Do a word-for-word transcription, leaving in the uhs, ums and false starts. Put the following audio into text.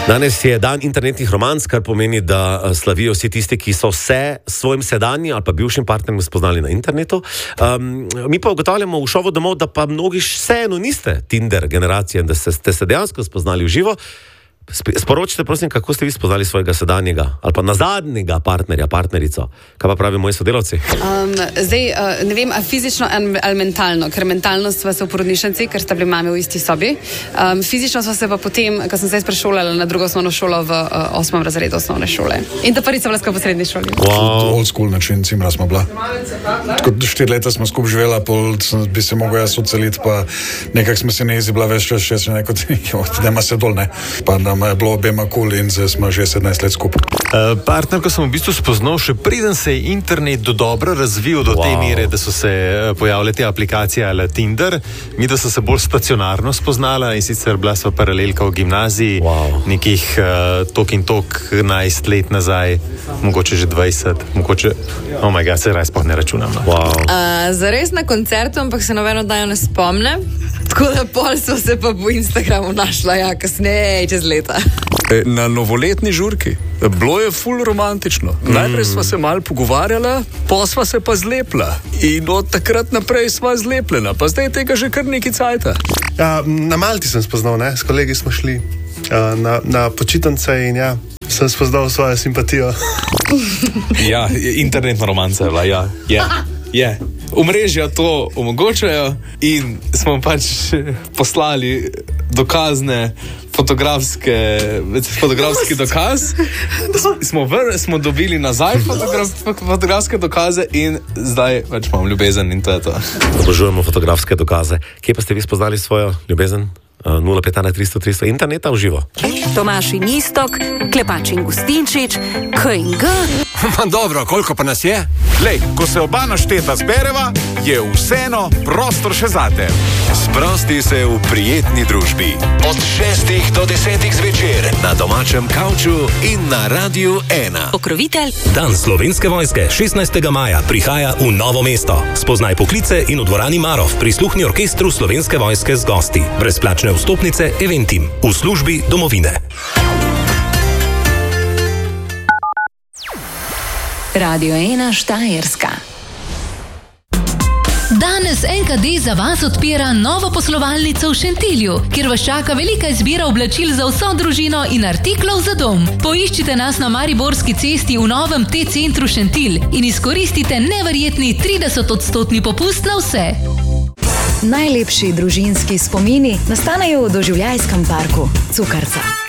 Danes je dan internetnih romanc, kar pomeni, da slavijo vsi tisti, ki so se s svojim sedanjim ali pa bivšim partnerjem spoznali na internetu. Um, mi pa ugotavljamo v šovu domov, da pa mnogi vseeno niste Tinder generacije, da ste, ste se dejansko spoznali v živo. Sporočite, prosim, kako ste vi spoznali svojega sedanjega ali pa nazadnjega partnerja, partnerico. Kaj pa pravijo moji sodelavci? Um, zdaj, uh, ne vem, a fizično ali mentalno, ker mentalno sva se v porodnišnici, ker sta bili mami v isti sobi. Um, fizično sva se pa potem, ko sem se prešolala na drugo osnovno šolo v uh, osmem razredu osnovne šole. In ta prvica bila skupaj v srednji šoli. Wow. Old school način, cimra smo bila. Tako štiri leta smo skupaj živela, pol bi se mogel jaz odseliti, pa nekako smo se ne izibila več čas, še nekaj, da ima se dol, ne. Pa nam je bilo obema kul in zdaj smo že sedemnajst let skupaj. Uh, partnerko sem v bistvu spoznal še preden se je internet do dobro razvil do wow. te mere, da so se pojavile te aplikacije ali Tinder. Mi, da so se bolj stacionarno spoznala in sicer bila sva paralelka v gimnaziji, wow. nekih uh, tok in tok enajst let nazaj, mogoče že dvajset, mogoče, oh my god, se res pa ne računam. No. Wow. Uh, zares na koncertu, ampak se nobeno dajo ne spomne. Tako da pol so se pa po Instagramu našla, ja, kasneje, čez leta. Na novoletni žurki. Bilo je ful romantično. Mm. Najprej sva se malo pogovarjala, pa sva se pa zlepla. In od takrat naprej sva zlepljena. Pa zdaj tega že kar nekaj cajta. Ja, na Malti sem spoznal, ne? S kolegi smo šli uh, na, na počitnice in ja, sem spoznal svojo simpatijo. Ja, internetna romanca je bila, ja. Yeah. Yeah. Omrežja to omogočajo in smo pač poslali dokazne fotografske, fotografski dokaz. Smo, vr, smo dobili nazaj fotograf, fotografske dokaze in zdaj pač imam ljubezen in to je to. Obožujemo fotografske dokaze. Kje pa ste vi spoznali svojo ljubezen? nula pet ena tristo tristo interneta v živo. Tomaž in Istok, Klepač in Gustinčič, K in G. Dobro, koliko pa nas je? Lej, ko se oba našteta zbereva, je vseeno prostor še zate. Sprosti se v prijetni družbi. Od šestih do desetih zvečer na domačem kavču in na Radiu ena. Pokrovitelj. Dan Slovenske vojske šestnajstega maja prihaja v Novo mesto. Spoznaj poklice in v dvorani Marov prisluhni orkestru Slovenske vojske z gosti. Brezplačne vstopnice Eventim v službi domovine. Radio ena Štajerska. Danes N K D za vas odpira novo poslovalnico v Šentilju, kjer vas čaka velika izbira oblačil za vso družino in artiklov za dom. Poiščite nas na Mariborski cesti v novem T-centru Šentilj in izkoristite neverjetni trideset odstotni popust na vse. Najlepši družinski spomini nastanejo v doživljajskem parku Cukrca.